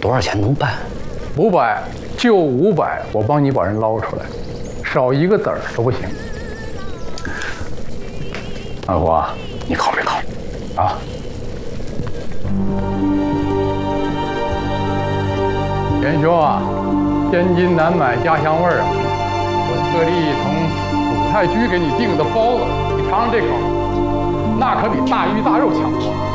多少钱能办 ？500，就500，我帮你把人捞出来，少一个子儿都不行。二虎，你考虑考虑啊。元兄啊，千金难买家乡味儿啊！我特地从鲁太居给你订的包子，你尝尝这口，那可比大鱼大肉强多。